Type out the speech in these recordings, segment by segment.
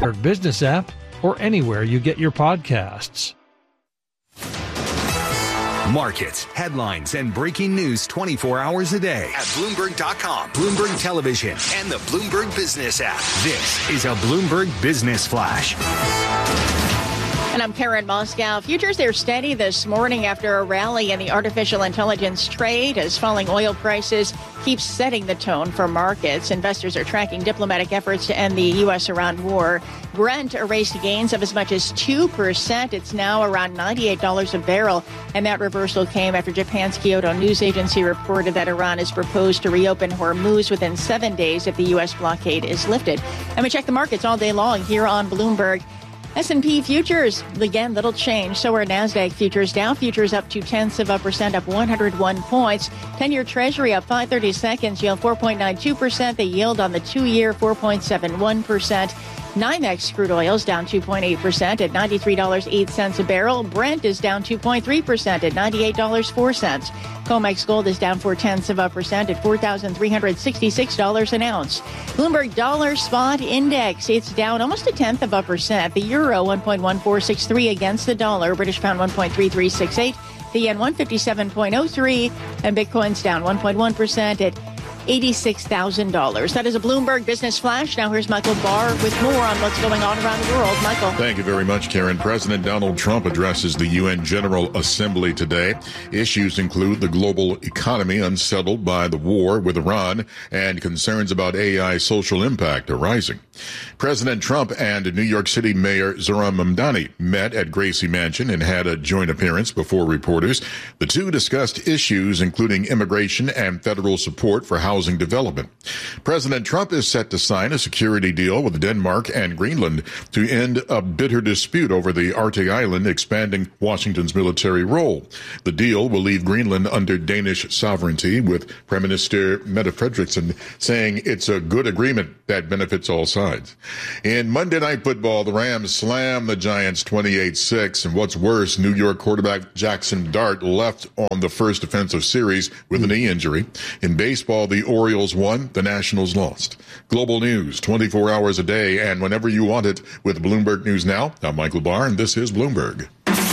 Bloomberg Business app, or anywhere you get your podcasts. Markets, headlines, and breaking news 24 hours a day at Bloomberg.com, Bloomberg Television, and the Bloomberg Business app. This is a Bloomberg Business Flash. And I'm Karen Moscow. Futures are steady this morning after a rally in the artificial intelligence trade as falling oil prices keep setting the tone for markets. Investors are tracking diplomatic efforts to end the U.S.-Iran war. Brent erased gains of as much as 2%. It's now around $98 a barrel. And that reversal came after Japan's Kyodo News Agency reported that Iran has proposed to reopen Hormuz within 7 days if the U.S. blockade is lifted. And we check the markets all day long here on Bloomberg. S&P futures, again, little change. So are NASDAQ futures. Dow futures up 0.2%, up 101 points. 10-year Treasury up 5/32, yield 4.92%. The yield on the 2-year, 4.71%. NYMEX crude oil is down 2.8% at $93.08 a barrel. Brent is down 2.3% at $98.04. COMEX gold is down 0.4% at $4,366 an ounce. Bloomberg dollar spot index, it's down almost 0.1%. The euro 1.1463 against the dollar. British pound 1.3368. The yen 157.03, and Bitcoin's down 1.1% at $86,000. That is a Bloomberg Business Flash. Now here's Michael Barr with more on what's going on around the world. Michael. Thank you very much, Karen. President Donald Trump addresses the UN General Assembly today. Issues include the global economy unsettled by the war with Iran and concerns about AI social impact arising. President Trump and New York City Mayor Zohran Mamdani met at Gracie Mansion and had a joint appearance before reporters. The two discussed issues including immigration and federal support for housing development. President Trump is set to sign a security deal with Denmark and Greenland to end a bitter dispute over the Arctic island, expanding Washington's military role. The deal will leave Greenland under Danish sovereignty, with Prime Minister Mette Frederiksen saying it's a good agreement that benefits all sides. In Monday Night Football, the Rams slammed the Giants 28-6, and what's worse, New York quarterback Jackson Dart left on the first defensive series with a knee injury. In baseball, the Orioles won, the Nationals lost. Global news 24 hours a day and whenever you want it with Bloomberg News Now. I'm Michael Barr, and this is Bloomberg.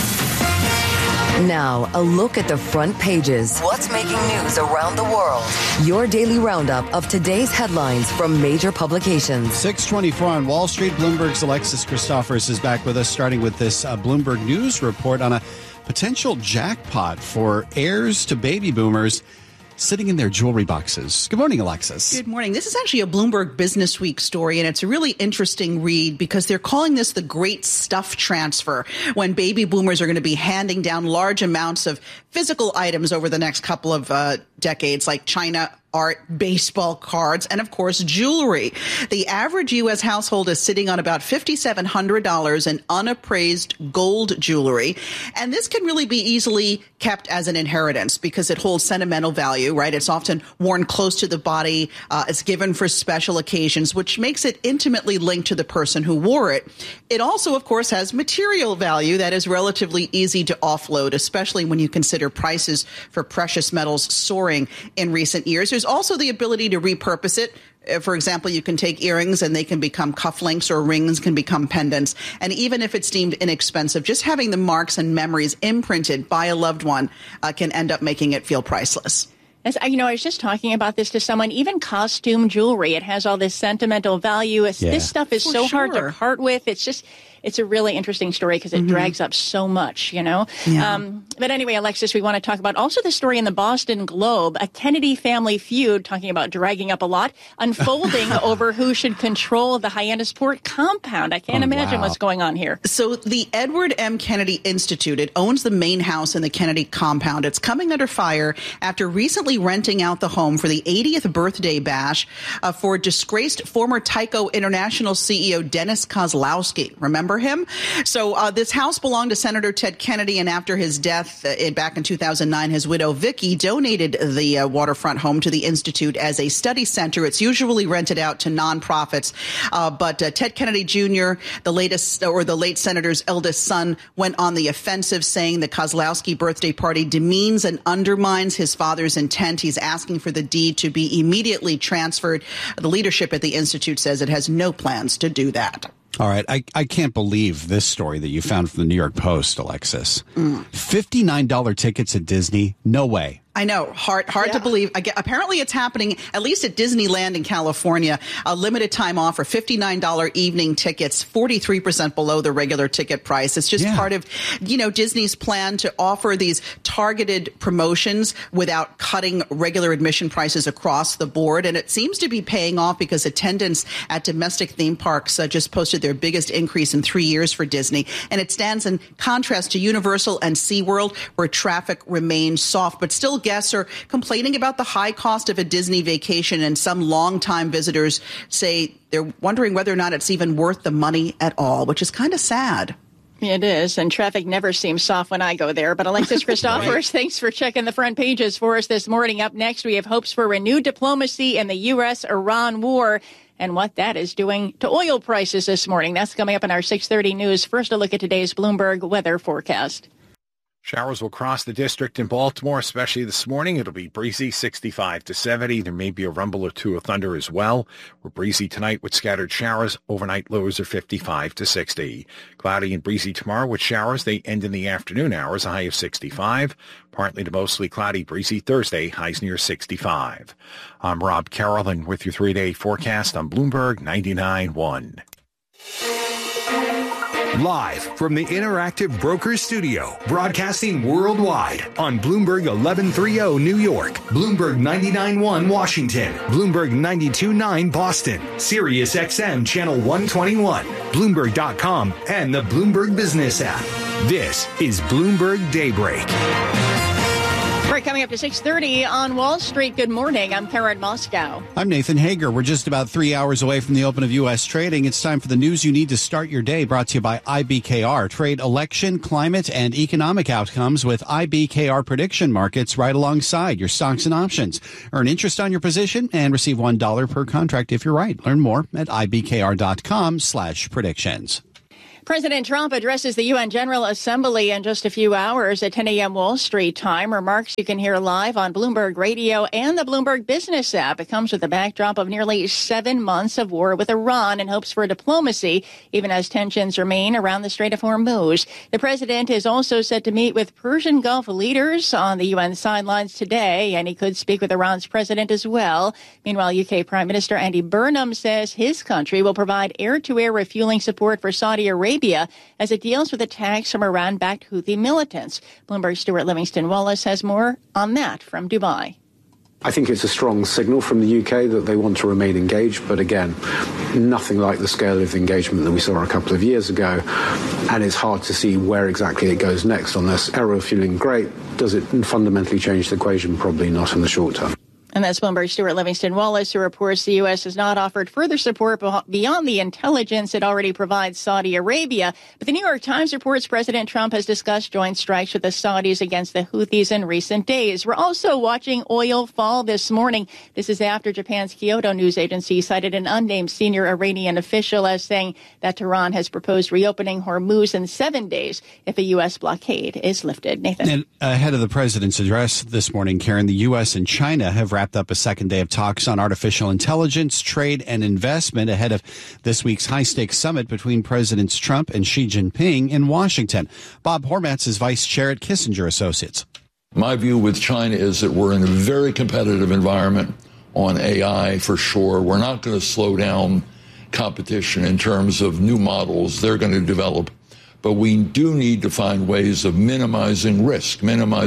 Now, a look at the front pages. What's making news around the world? Your daily roundup of today's headlines from major publications. 6:24 on Wall Street. Bloomberg's Alexis Christophers is back with us, starting with this Bloomberg News report on a potential jackpot for heirs to baby boomers sitting in their jewelry boxes. Good morning, Alexis. Good morning. This is actually a Bloomberg Business Week story, and it's a really interesting read because they're calling this the great stuff transfer, when baby boomers are going to be handing down large amounts of physical items over the next couple of decades, like China art, baseball cards, and of course, jewelry. The average U.S. household is sitting on about $5,700 in unappraised gold jewelry. And this can really be easily kept as an inheritance because it holds sentimental value, right? It's often worn close to the body. It's given for special occasions, which makes it intimately linked to the person who wore it. It also, of course, has material value that is relatively easy to offload, especially when you consider prices for precious metals soaring in recent years. There's also the ability to repurpose it. For example, you can take earrings and they can become cufflinks, or rings can become pendants. And even if it's deemed inexpensive, just having the marks and memories imprinted by a loved one can end up making it feel priceless. I was just talking about this to someone. Even costume jewelry, it has all this sentimental value. This stuff is so hard to part with. It's a really interesting story because it drags up so much, Yeah. But anyway, Alexis, we want to talk about also the story in the Boston Globe, a Kennedy family feud, talking about dragging up a lot, unfolding over who should control the Hyannisport compound. I can't imagine what's going on here. So the Edward M. Kennedy Institute, it owns the main house in the Kennedy compound. It's coming under fire after recently renting out the home for the 80th birthday bash for disgraced former Tyco International CEO Dennis Kozlowski. Remember him? So this house belonged to Senator Ted Kennedy, and after his death back in 2009, his widow Vicky donated the waterfront home to the Institute as a study center. It's usually rented out to nonprofits, but Ted Kennedy Jr., the late senator's eldest son, went on the offensive, saying the Kozlowski birthday party demeans and undermines his father's intent. He's asking for the deed to be immediately transferred. The leadership at the Institute says it has no plans to do that. All right. I can't believe this story that you found from the New York Post, Alexis. $59 tickets at Disney? No way. I know. Hard to believe. Apparently it's happening, at least at Disneyland in California. A limited time offer, $59 evening tickets, 43% below the regular ticket price. It's just part of, Disney's plan to offer these targeted promotions without cutting regular admission prices across the board. And it seems to be paying off because attendance at domestic theme parks just posted their biggest increase in 3 years for Disney. And it stands in contrast to Universal and SeaWorld, where traffic remains soft, but still guests are complaining about the high cost of a Disney vacation, and some longtime visitors say they're wondering whether or not it's even worth the money at all, which is kind of sad. It is, and traffic never seems soft when I go there. But Alexis Christoforous, thanks for checking the front pages for us this morning. Up next, we have hopes for renewed diplomacy in the U.S.-Iran war and what that is doing to oil prices this morning. That's coming up in our 6:30 news. First, a look at today's Bloomberg weather forecast. Showers will cross the district in Baltimore, especially this morning. It'll be breezy, 65 to 70. There may be a rumble or two of thunder as well. We're breezy tonight with scattered showers. Overnight lows are 55 to 60. Cloudy and breezy tomorrow with showers. They end in the afternoon hours, a high of 65. Partly to mostly cloudy, breezy Thursday, highs near 65. I'm Rob Carrollin with your 3-day forecast on Bloomberg 99.1. Live from the Interactive Brokers Studio, broadcasting worldwide on Bloomberg 1130 New York, Bloomberg 99.1 Washington, Bloomberg 92.9 Boston, Sirius XM Channel 121, Bloomberg.com, and the Bloomberg Business app. This is Bloomberg Daybreak. All right, coming up to 6:30 on Wall Street. Good morning. I'm Karen Moscow. I'm Nathan Hager. We're just about 3 hours away from the open of U.S. trading. It's time for the news you need to start your day, brought to you by IBKR. Trade election, climate, and economic outcomes with IBKR prediction markets right alongside your stocks and options. Earn interest on your position and receive $1 per contract if you're right. Learn more at ibkr.com/predictions. President Trump addresses the UN General Assembly in just a few hours at 10 a.m. Wall Street time. Remarks you can hear live on Bloomberg Radio and the Bloomberg Business app. It comes with the backdrop of nearly 7 months of war with Iran and hopes for diplomacy, even as tensions remain around the Strait of Hormuz. The president is also set to meet with Persian Gulf leaders on the UN sidelines today, and he could speak with Iran's president as well. Meanwhile, UK Prime Minister Andy Burnham says his country will provide air-to-air refueling support for Saudi Arabia as it deals with attacks from Iran-backed Houthi militants. Bloomberg's Stuart Livingston-Wallace has more on that from Dubai. I think it's a strong signal from the UK that they want to remain engaged, but again, nothing like the scale of engagement that we saw a couple of years ago, and it's hard to see where exactly it goes next on this. Air refueling, great. Does it fundamentally change the equation? Probably not in the short term. And that's Bloomberg's Stuart Livingston-Wallace, who reports the U.S. has not offered further support beyond the intelligence it already provides Saudi Arabia. But the New York Times reports President Trump has discussed joint strikes with the Saudis against the Houthis in recent days. We're also watching oil fall this morning. This is after Japan's Kyodo news agency cited an unnamed senior Iranian official as saying that Tehran has proposed reopening Hormuz in 7 days if a U.S. blockade is lifted. Nathan. And ahead of the president's address this morning, Karen, the U.S. and China have wrapped up a second day of talks on artificial intelligence, trade, and investment ahead of this week's high-stakes summit between Presidents Trump and Xi Jinping in Washington. Bob Hormats is vice chair at Kissinger Associates. My view with China is that we're in a very competitive environment on AI for sure. We're not going to slow down competition in terms of new models they're going to develop, but we do need to find ways of minimizing risk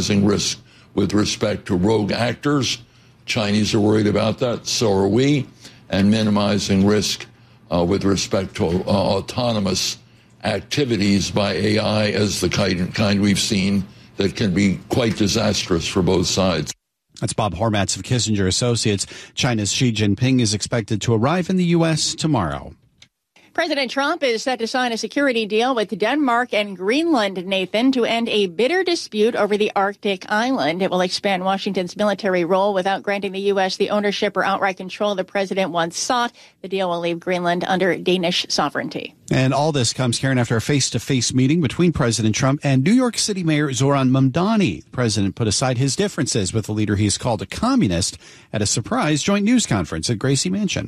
with respect to rogue actors. Chinese are worried about that, so are we, and minimizing risk with respect to autonomous activities by AI as the kind we've seen that can be quite disastrous for both sides. That's Bob Hormats of Kissinger Associates. China's Xi Jinping is expected to arrive in the U.S. tomorrow. President Trump is set to sign a security deal with Denmark and Greenland, Nathan, to end a bitter dispute over the Arctic island. It will expand Washington's military role without granting the U.S. the ownership or outright control the president once sought. The deal will leave Greenland under Danish sovereignty. And all this comes, Karen, after a face-to-face meeting between President Trump and New York City Mayor Zoran Mamdani. The president put aside his differences with the leader he's called a communist at a surprise joint news conference at Gracie Mansion.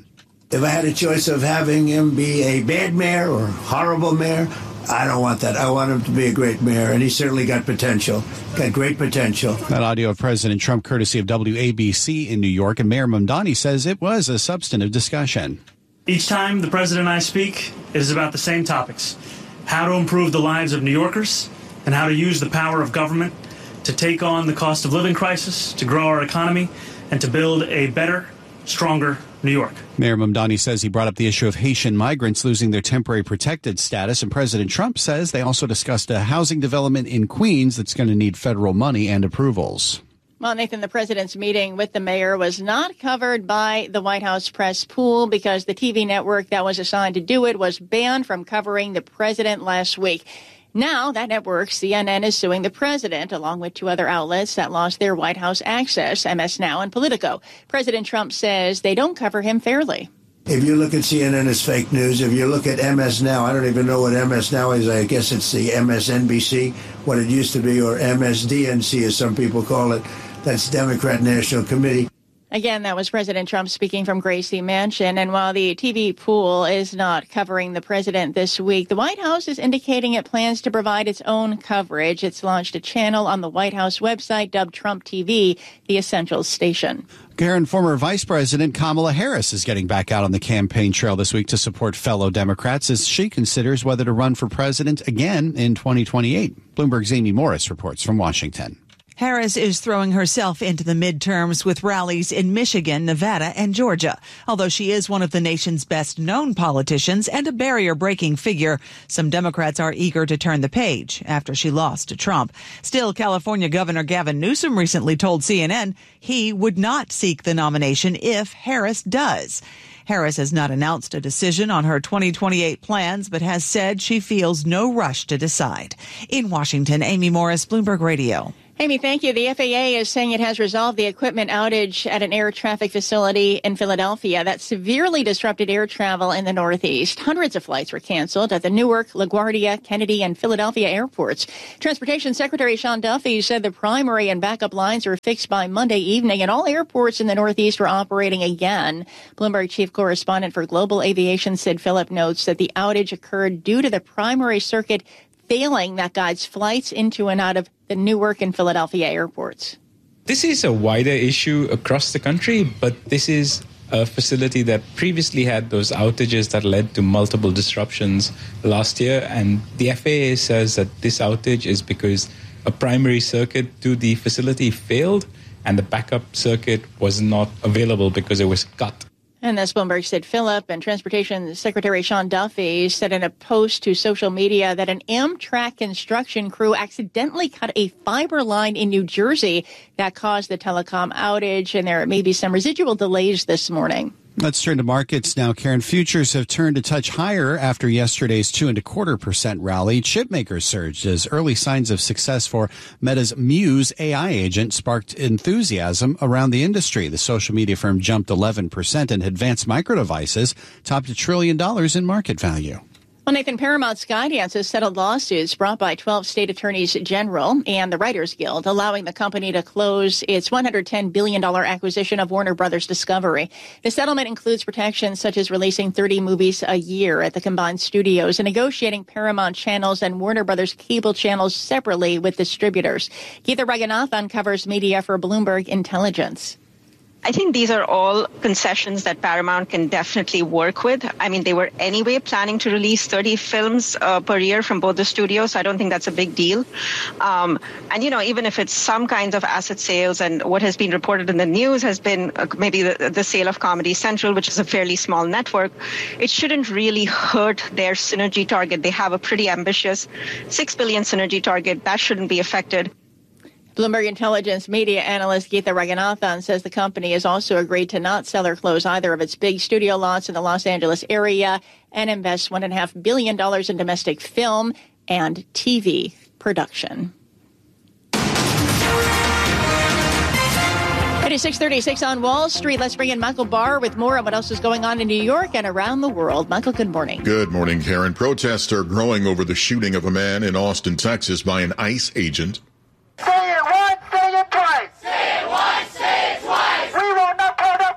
If I had a choice of having him be a bad mayor or horrible mayor, I don't want that. I want him to be a great mayor, and he's certainly got potential, got great potential. That audio of President Trump, courtesy of WABC in New York, and Mayor Mamdani says it was a substantive discussion. Each time the president and I speak, it is about the same topics: how to improve the lives of New Yorkers and how to use the power of government to take on the cost of living crisis, to grow our economy, and to build a better, stronger New York. Mayor Mamdani says he brought up the issue of Haitian migrants losing their temporary protected status, and President Trump says they also discussed a housing development in Queens that's going to need federal money and approvals. Well, Nathan, the president's meeting with the mayor was not covered by the White House press pool because the TV network that was assigned to do it was banned from covering the president last week. Now, that network, CNN, is suing the president, along with two other outlets that lost their White House access, MS Now and Politico. President Trump says they don't cover him fairly. If you look at CNN as fake news, if you look at MS Now, I don't even know what MS Now is. I guess it's the MSNBC, what it used to be, or MSDNC, as some people call it. That's Democrat National Committee. Again, that was President Trump speaking from Gracie Mansion. And while the TV pool is not covering the president this week, the White House is indicating it plans to provide its own coverage. It's launched a channel on the White House website dubbed Trump TV, the Essentials station. Karen, former Vice President Kamala Harris is getting back out on the campaign trail this week to support fellow Democrats as she considers whether to run for president again in 2028. Bloomberg's Amy Morris reports from Washington. Harris is throwing herself into the midterms with rallies in Michigan, Nevada, and Georgia. Although she is one of the nation's best-known politicians and a barrier-breaking figure, some Democrats are eager to turn the page after she lost to Trump. Still, California Governor Gavin Newsom recently told CNN he would not seek the nomination if Harris does. Harris has not announced a decision on her 2028 plans, but has said she feels no rush to decide. In Washington, Amy Morris, Bloomberg Radio. Amy, thank you. The FAA is saying it has resolved the equipment outage at an air traffic facility in Philadelphia that severely disrupted air travel in the Northeast. Hundreds of flights were canceled at the Newark, LaGuardia, Kennedy, and Philadelphia airports. Transportation Secretary Sean Duffy said the primary and backup lines were fixed by Monday evening, and all airports in the Northeast were operating again. Bloomberg chief correspondent for Global Aviation Sid Phillip notes that the outage occurred due to the primary circuit failing that guides flights into and out of the Newark and Philadelphia airports. This is a wider issue across the country, but this is a facility that previously had those outages that led to multiple disruptions last year. And the FAA says that this outage is because a primary circuit to the facility failed and the backup circuit was not available because it was cut. And that's Bloomberg Sid Phillip, and Transportation Secretary Sean Duffy said in a post to social media that an Amtrak construction crew accidentally cut a fiber line in New Jersey that caused the telecom outage, and there may be some residual delays this morning. Let's turn to markets now. Karen, futures have turned a touch higher after yesterday's 2.25% rally. Chipmakers surged as early signs of success for Meta's Muse AI agent sparked enthusiasm around the industry. The social media firm jumped 11%, and Advanced Micro Devices topped $1 trillion in market value. Well, Nathan, Paramount Skydance has settled lawsuits brought by 12 state attorneys general and the Writers Guild, allowing the company to close its $110 billion acquisition of Warner Brothers Discovery. The settlement includes protections such as releasing 30 movies a year at the combined studios and negotiating Paramount channels and Warner Brothers cable channels separately with distributors. Geetha Raghunathan covers media for Bloomberg Intelligence. I think these are all concessions that Paramount can definitely work with. I mean, they were anyway planning to release 30 films per year from both the studios, so I don't think that's a big deal. And, you know, even if it's some kinds of asset sales, and what has been reported in the news has been maybe the sale of Comedy Central, which is a fairly small network, it shouldn't really hurt their synergy target. They have a pretty ambitious $6 billion synergy target. That shouldn't be affected. Bloomberg Intelligence media analyst Geetha Raghunathan says the company has also agreed to not sell or close either of its big studio lots in the Los Angeles area and invest $1.5 billion in domestic film and TV production. It is 6:36 on Wall Street. Let's bring in Michael Barr with more on what else is going on in New York and around the world. Michael, good morning. Good morning, Karen. Protests are growing over the shooting of a man in Austin, Texas by an ICE agent. Say it once, say it twice. Say it once, say it twice. We will not put up with that.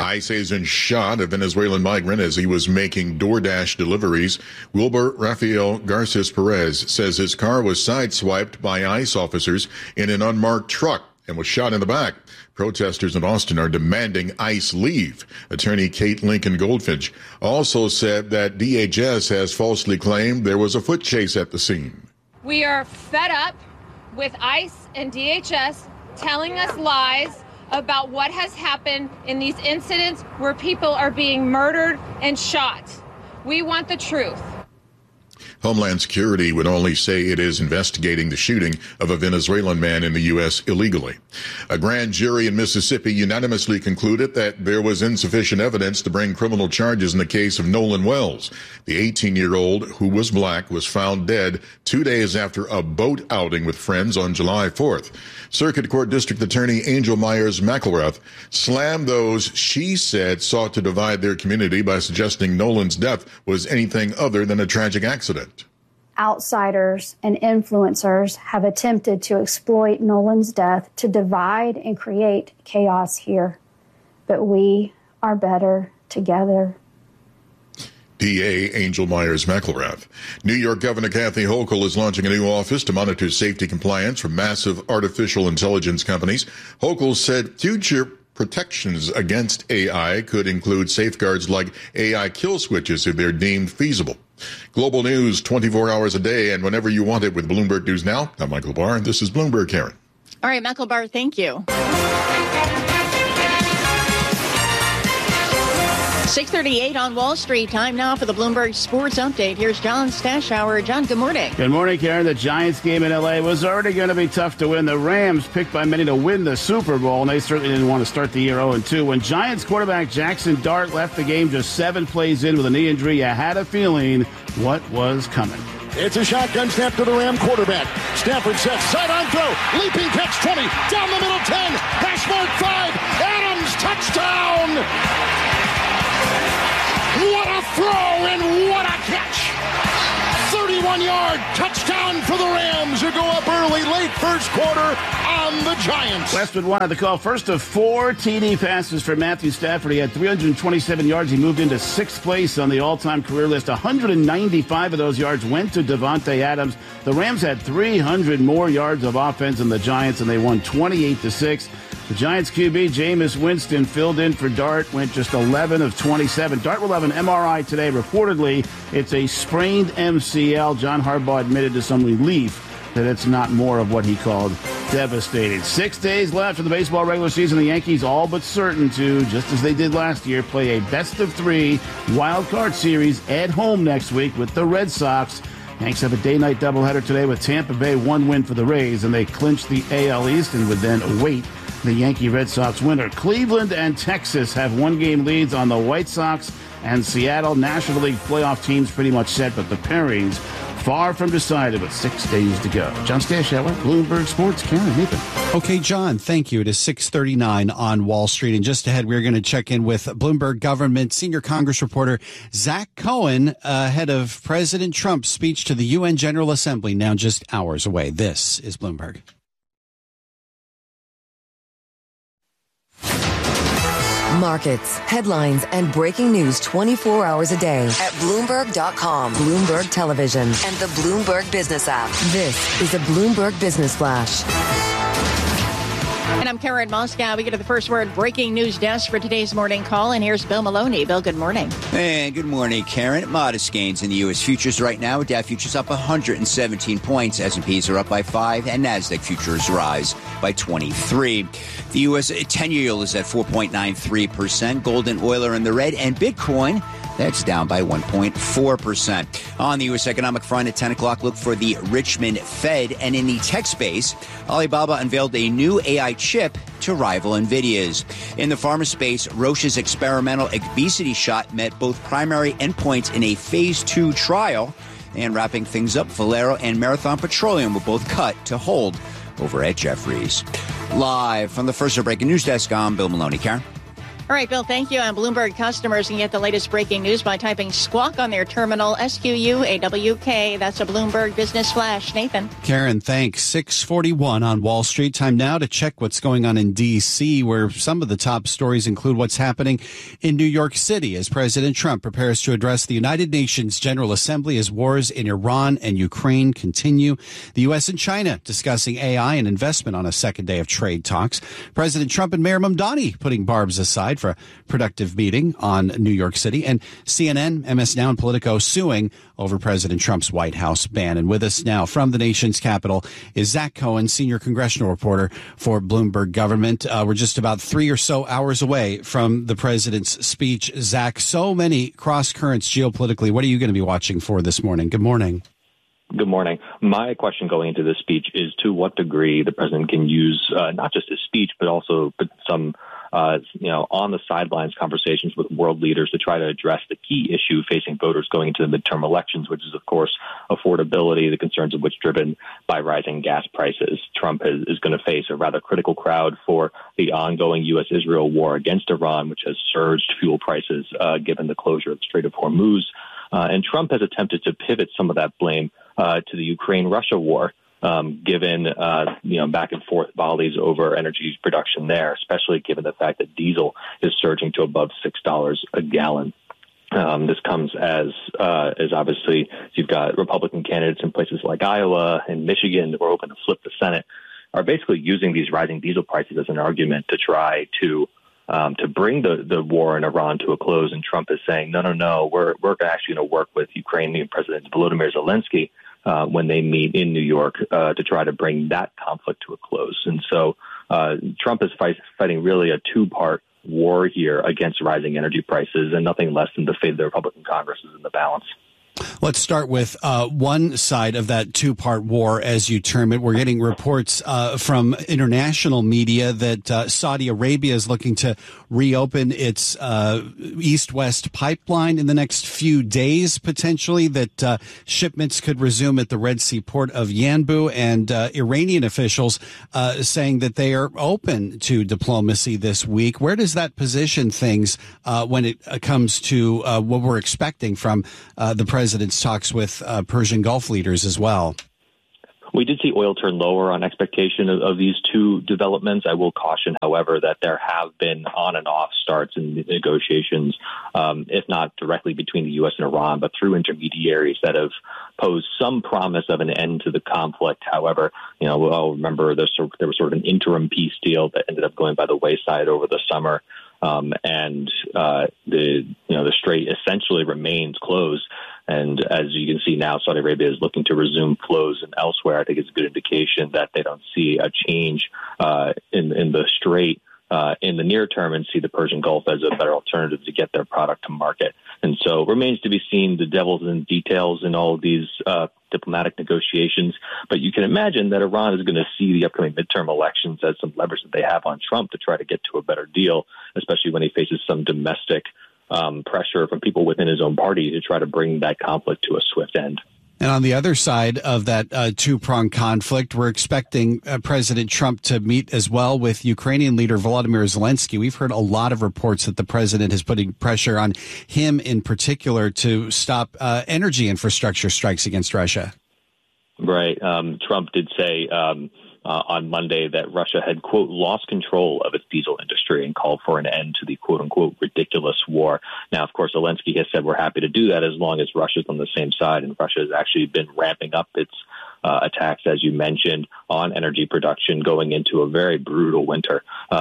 ICE agents shot a Venezuelan migrant as he was making DoorDash deliveries. Wilbur Rafael Garces Perez says his car was sideswiped by ICE officers in an unmarked truck and was shot in the back. Protesters in Austin are demanding ICE leave. Attorney Kate Lincoln Goldfinch also said that DHS has falsely claimed there was a foot chase at the scene. We are fed up with ICE and DHS telling us lies about what has happened in these incidents where people are being murdered and shot. We want the truth. Homeland Security would only say it is investigating the shooting of a Venezuelan man in the U.S. illegally. A grand jury in Mississippi unanimously concluded that there was insufficient evidence to bring criminal charges in the case of Nolan Wells. The 18-year-old, who was black, was found dead 2 days after a boat outing with friends on July 4th. Circuit Court District Attorney Angel Myers McElrath slammed those she said sought to divide their community by suggesting Nolan's death was anything other than a tragic accident. Outsiders and influencers have attempted to exploit Nolan's death to divide and create chaos here. But we are better together. DA Angel Myers McElrath. New York Governor Kathy Hochul is launching a new office to monitor safety compliance from massive artificial intelligence companies. Hochul said future protections against AI could include safeguards like AI kill switches if they're deemed feasible. Global news 24 hours a day and whenever you want it with Bloomberg News Now. I'm Michael Barr. This is Bloomberg, Karen. All right, Michael Barr, thank you. 6:38 on Wall Street. Time now for the Bloomberg Sports Update. Here's John Stashower. John, good morning. Good morning, Karen. The Giants game in L.A. was already going to be tough to win. The Rams picked by many to win the Super Bowl, and they certainly didn't want to start the year 0-2. When Giants quarterback Jackson Dart left the game just 7 plays in with a knee injury, you had a feeling what was coming. It's a shotgun snap to the Ram quarterback. Stafford sets, sidearm throw, leaping catch 20, down the middle 10, hash mark 5, Adams, touchdown! What a throw and what a catch! 31-yard touchdown for the Rams, who go up early, late first quarter on the Giants. Westwood wanted the call. First of 4 TD passes for Matthew Stafford. He had 327 yards. He moved into 6th place on the all-time career list. 195 of those yards went to Davante Adams. The Rams had 300 more yards of offense than the Giants, and they won 28-6. The Giants QB, Jameis Winston, filled in for Dart, went just 11 of 27. Dart will have an MRI today. Reportedly, it's a sprained MCL. John Harbaugh admitted to some relief that it's not more of what he called devastating. 6 days left of the baseball regular season. The Yankees all but certain to, just as they did last year, play a best-of-3 wild card series at home next week with the Red Sox. Yanks have a day-night doubleheader today with Tampa Bay, 1 win for the Rays, and they clinch the AL East and would then await the Yankee-Red Sox winner. Cleveland and Texas have 1-game leads on the White Sox and Seattle. National League playoff teams pretty much set, but the pairings far from decided with 6 days to go. John Stashower, Bloomberg Sports, Karen Nathan. Okay, John, thank you. It is 6:39 on Wall Street. And just ahead, we're going to check in with Bloomberg government senior Congress reporter Zach Cohen ahead of President Trump's speech to the UN General Assembly now just hours away. This is Bloomberg. Markets, headlines, and breaking news 24 hours a day at Bloomberg.com, Bloomberg Television, and the Bloomberg Business app. This is a Bloomberg Business Flash. And I'm Karen Moscow. We go to the First Word breaking news desk for today's morning call. And here's Bill Maloney. Bill, good morning. And good morning, Karen. Modest gains in the U.S. futures right now. Dow futures up 117 points. S&Ps are up by 5, and NASDAQ futures rise by 23. The U.S. 10-year yield is at 4.93%. Gold and oil are in the red, and Bitcoin, that's down by 1.4%. On the U.S. economic front at 10 o'clock, look for the Richmond Fed. And in the tech space, Alibaba unveiled a new AI chip to rival NVIDIA's. In the pharma space, Roche's experimental obesity shot met both primary endpoints in a phase 2 trial. And wrapping things up, Valero and Marathon Petroleum were both cut to hold over at Jefferies. Live from the First Word breaking news desk, I'm Bill Maloney. Karen? All right, Bill, thank you. And Bloomberg customers can get the latest breaking news by typing Squawk on their terminal, SQUAWK. That's a Bloomberg Business Flash. Nathan. Karen, thanks. 6:41 on Wall Street. Time now to check what's going on in D.C., where some of the top stories include what's happening in New York City as President Trump prepares to address the United Nations General Assembly as wars in Iran and Ukraine continue. The U.S. and China discussing AI and investment on a second day of trade talks. President Trump and Mayor Mamdani putting barbs aside for a productive meeting on New York City, and CNN, MS Now, and Politico suing over President Trump's White House ban. And with us now from the nation's capital is Zach Cohen, senior congressional reporter for Bloomberg Government. We're just about 3 or so hours away from the president's speech. Zach, so many cross currents geopolitically. What are you going to be watching for this morning? Good morning. Good morning. My question going into this speech is to what degree the president can use not just his speech, but also some on the sidelines conversations with world leaders to try to address the key issue facing voters going into the midterm elections, which is, of course, affordability, the concerns of which driven by rising gas prices. Trump is going to face a rather critical crowd for the ongoing U.S.-Israel war against Iran, which has surged fuel prices given the closure of the Strait of Hormuz. And Trump has attempted to pivot some of that blame to the Ukraine-Russia war, given back and forth volleys over energy production there, especially given the fact that diesel is surging to above $6 a gallon. This comes as obviously you've got Republican candidates in places like Iowa and Michigan that were hoping to flip the Senate, are basically using these rising diesel prices as an argument to try to bring the war in Iran to a close. And Trump is saying, no, we're actually going to work with Ukrainian President Volodymyr Zelensky when they meet in New York to try to bring that conflict to a close. And so Trump is fighting really a two-part war here against rising energy prices, and nothing less than the fate of the Republican Congress is in the balance. Let's start with one side of that two-part war, as you term it. We're getting reports from international media that Saudi Arabia is looking to reopen its east-west pipeline in the next few days, potentially, that shipments could resume at the Red Sea port of Yanbu, and Iranian officials saying that they are open to diplomacy this week. Where does that position things when it comes to what we're expecting from the president's talks with Persian Gulf leaders as well? We did see oil turn lower on expectation of these two developments. I will caution, however, that there have been on and off starts in negotiations, if not directly between the U.S. and Iran, but through intermediaries that have posed some promise of an end to the conflict. However, I'll remember there was sort of an interim peace deal that ended up going by the wayside over the summer. And the strait essentially remains closed. And as you can see now, Saudi Arabia is looking to resume flows and elsewhere. I think it's a good indication that they don't see a change in the strait in the near term, and see the Persian Gulf as a better alternative to get their product to market. And so it remains to be seen. The devil's in details in all of these diplomatic negotiations. But you can imagine that Iran is going to see the upcoming midterm elections as some leverage that they have on Trump to try to get to a better deal, especially when he faces some domestic pressure from people within his own party to try to bring that conflict to a swift end. And on the other side of that two-pronged conflict, we're expecting President Trump to meet as well with Ukrainian leader Volodymyr Zelensky. We've heard a lot of reports that the president is putting pressure on him in particular to stop energy infrastructure strikes against Russia. Right. Trump did say on Monday that Russia had, quote, lost control of its diesel industry and called for an end to the, quote unquote, ridiculous war. Now, of course, Zelensky has said we're happy to do that as long as Russia's on the same side. And Russia has actually been ramping up its attacks, as you mentioned, on energy production going into a very brutal winter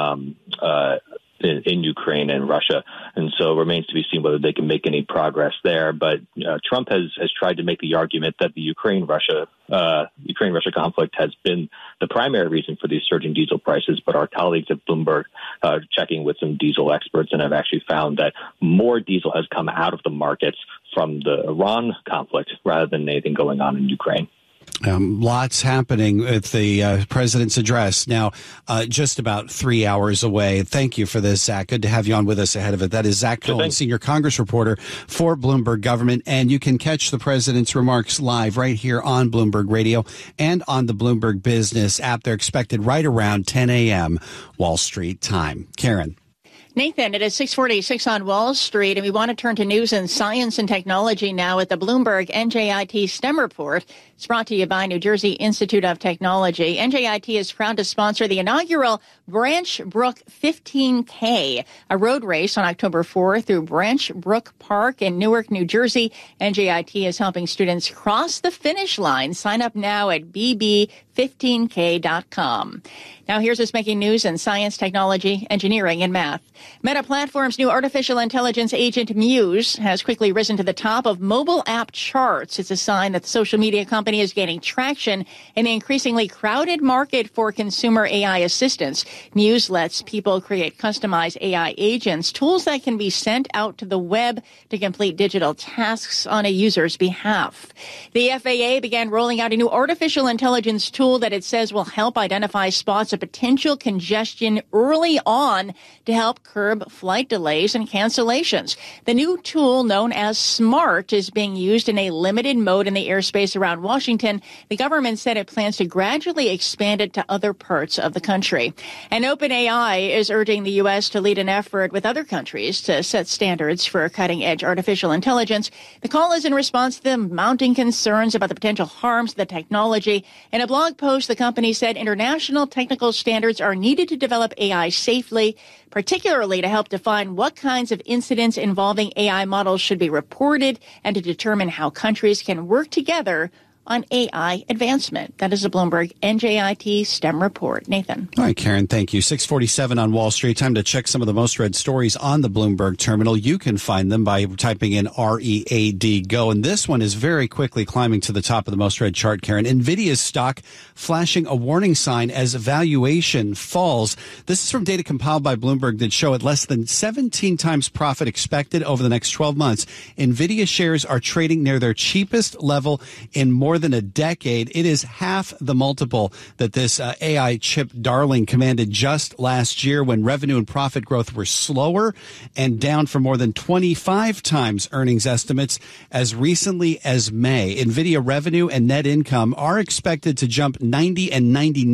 in Ukraine and Russia. And so it remains to be seen whether they can make any progress there. But Trump has tried to make the argument that the Ukraine-Russia conflict has been the primary reason for these surging diesel prices. But our colleagues at Bloomberg are checking with some diesel experts and have actually found that more diesel has come out of the markets from the Iran conflict rather than anything going on in Ukraine. Lots happening with the president's address. Now, just about 3 hours away. Thank you for this, Zach. Good to have you on with us ahead of it. That is Zach Cohen, senior Congress reporter for Bloomberg Government. And you can catch the president's remarks live right here on Bloomberg Radio and on the Bloomberg Business app. They're expected right around 10 a.m. Wall Street time. Karen. Nathan, it is 6:46 on Wall Street, and we want to turn to news and science and technology now with the Bloomberg NJIT STEM report. It's brought to you by New Jersey Institute of Technology. NJIT is proud to sponsor the inaugural Branch Brook 15K, a road race on October 4th through Branch Brook Park in Newark, New Jersey. NJIT is helping students cross the finish line. Sign up now at bb15k.com. Now here's what's making news in science, technology, engineering, and math. Meta Platforms' new artificial intelligence agent Muse has quickly risen to the top of mobile app charts. It's a sign that the social media company is gaining traction in the increasingly crowded market for consumer AI assistants. Muse lets people create customized AI agents, tools that can be sent out to the web to complete digital tasks on a user's behalf. The FAA began rolling out a new artificial intelligence tool that it says will help identify spots of potential congestion early on to help curb flight delays and cancellations. The new tool, known as SMART, is being used in a limited mode in the airspace around Washington. The government said it plans to gradually expand it to other parts of the country. And OpenAI is urging the U.S. to lead an effort with other countries to set standards for cutting-edge artificial intelligence. The call is in response to the mounting concerns about the potential harms of the technology. In a blog post, the company said international technical standards are needed to develop AI safely, particularly to help define what kinds of incidents involving AI models should be reported and to determine how countries can work together on AI advancement. That is a Bloomberg NJIT STEM report. Nathan. All right, Karen, thank you. 6:47 on Wall Street. Time to check some of the most read stories on the Bloomberg terminal. You can find them by typing in READ GO. And this one is very quickly climbing to the top of the most read chart, Karen. NVIDIA's stock flashing a warning sign as valuation falls. This is from data compiled by Bloomberg that show at less than 17 times profit expected over the next 12 months. NVIDIA shares are trading near their cheapest level in more than a decade. It is half the multiple that this AI chip darling commanded just last year when revenue and profit growth were slower and down for more than 25 times earnings estimates as recently as May. NVIDIA revenue and net income are expected to jump 90 and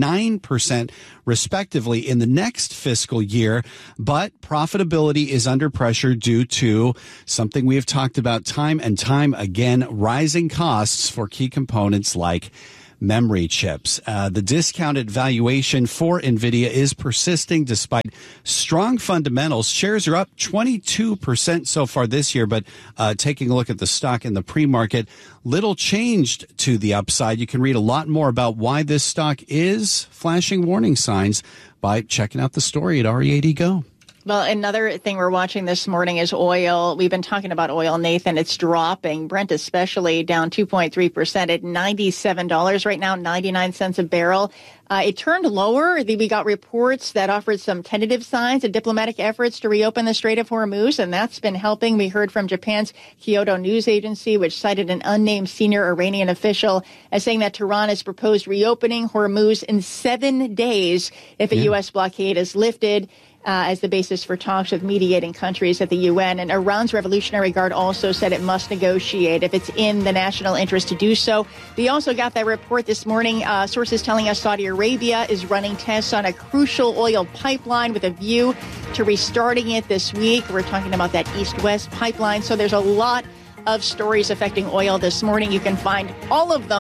99% respectively in the next fiscal year, but profitability is under pressure due to something we have talked about time and time again, rising costs for key components like memory chips. The discounted valuation for NVIDIA is persisting despite strong fundamentals. Shares are up 22% so far this year, but taking a look at the stock in the pre-market, little changed to the upside. You can read a lot more about why this stock is flashing warning signs by checking out the story at READ GO. Well, another thing we're watching this morning is oil. We've been talking about oil, Nathan. It's dropping. Brent especially down 2.3% at $97 right now, 99 cents a barrel. It turned lower. We got reports that offered some tentative signs of diplomatic efforts to reopen the Strait of Hormuz, and that's been helping. We heard from Japan's Kyodo News Agency, which cited an unnamed senior Iranian official as saying that Tehran has proposed reopening Hormuz in 7 days if a U.S. blockade is lifted. As the basis for talks with mediating countries at the UN. And Iran's Revolutionary Guard also said it must negotiate if it's in the national interest to do so. We also got that report this morning. Sources telling us Saudi Arabia is running tests on a crucial oil pipeline with a view to restarting it this week. We're talking about that east-west pipeline. So there's a lot of stories affecting oil this morning. You can find all of them